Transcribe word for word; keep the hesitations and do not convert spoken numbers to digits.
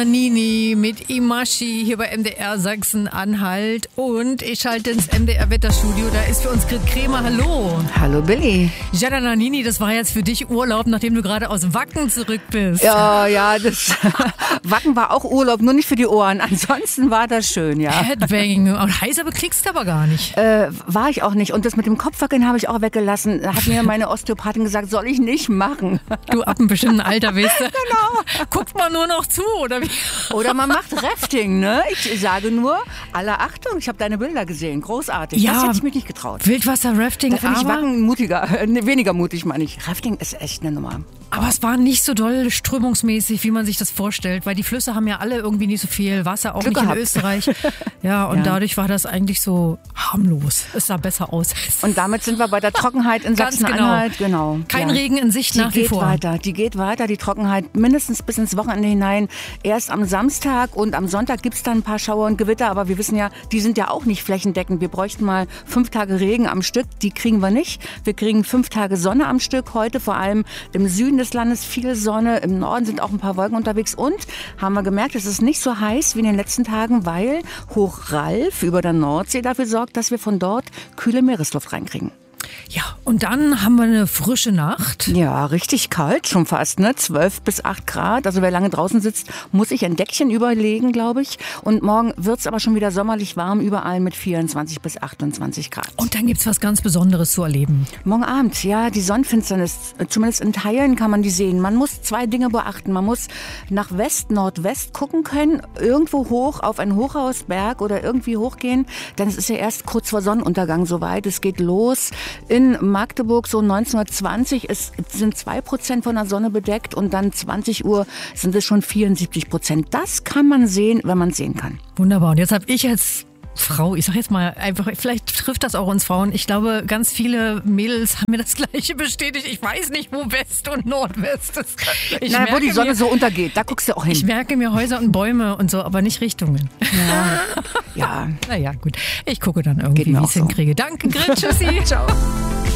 Nini mit Imashi hier bei M D R Sachsen-Anhalt und ich schalte ins M D R-Wetterstudio, da ist für uns Grit Kremer. Hallo. Hallo Billy. Jana Nini, das war jetzt für dich Urlaub, nachdem du gerade aus Wacken zurück bist. Ja, ja, das Wacken war auch Urlaub, nur nicht für die Ohren. Ansonsten war das schön, ja. Headbanging. Und heiß aber kriegst du aber gar nicht. Äh, war ich auch nicht. Und das mit dem Kopfwackeln habe ich auch weggelassen. Da hat mir meine Osteopathin gesagt, soll ich nicht machen. Du ab einem bestimmten Alter, weißt du. Genau. Guckt man nur noch zu, oder wie? Oder man macht Rafting, ne? Ich sage nur, alle Achtung, ich habe deine Bilder gesehen. Großartig. Ja, das hätte ich mir nicht getraut. Wildwasser-Rafting, Da finde ich aber... Wacken mutiger, äh, weniger mutig, meine ich. Rafting ist echt eine Nummer. Aber es war nicht so doll strömungsmäßig, wie man sich das vorstellt, weil die Flüsse haben ja alle irgendwie nicht so viel Wasser, auch Glück nicht gehabt. in Österreich. Ja, und Ja. dadurch war das eigentlich so harmlos. Es sah besser aus. Und damit sind wir bei der Trockenheit in Ganz Sachsen-Anhalt. Genau. Kein Ja. Regen in Sicht Die nach wie geht vor. weiter, die geht weiter, die Trockenheit mindestens bis ins Wochenende hinein. Erst am Samstag und am Sonntag gibt es dann ein paar Schauer und Gewitter, aber wir wissen ja, die sind ja auch nicht flächendeckend. Wir bräuchten mal fünf Tage Regen am Stück, die kriegen wir nicht. Wir kriegen fünf Tage Sonne am Stück heute, vor allem im Süden des Landes viel Sonne, im Norden sind auch ein paar Wolken unterwegs und haben wir gemerkt, es ist nicht so heiß wie in den letzten Tagen, weil Hoch Ralf über der Nordsee dafür sorgt, dass wir von dort kühle Meeresluft reinkriegen. Ja, und dann haben wir eine frische Nacht. Ja, richtig kalt schon fast, ne? zwölf bis acht Grad. Also wer lange draußen sitzt, muss sich ein Deckchen überlegen, glaube ich. Und morgen wird's aber schon wieder sommerlich warm, überall mit vierundzwanzig bis achtundzwanzig Grad. Und dann gibt's was ganz Besonderes zu erleben. Morgen Abend, ja, die Sonnenfinsternis, zumindest in Teilen kann man die sehen. Man muss zwei Dinge beachten. Man muss nach West, Nordwest gucken können, irgendwo hoch auf einen Hochhausberg oder irgendwie hochgehen. Denn es ist ja erst kurz vor Sonnenuntergang soweit. Es geht los. In Magdeburg so neunzehnhundertzwanzig es sind zwei Prozent von der Sonne bedeckt und dann zwanzig Uhr sind es schon vierundsiebzig Prozent. Das kann man sehen, wenn man es sehen kann. Wunderbar. Und jetzt habe ich als Frau, ich sag jetzt mal einfach, vielleicht trifft das auch uns Frauen. Ich glaube, ganz viele Mädels haben mir das Gleiche bestätigt. Ich weiß nicht, wo West und Nordwest ist. Ich Na, wo die Sonne mir, so untergeht, da guckst du auch hin. Ich merke mir Häuser und Bäume und so, aber nicht Richtungen. Ja, ja. Naja, gut. Ich gucke dann irgendwie, Geht mir wie ich auch es so. hinkriege. Danke, Grit. Tschüssi. Ciao.